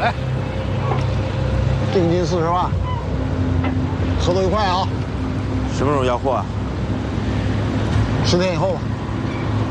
来，定金40万，合作愉快啊！ 什么时候要货啊？ 10天以后吧。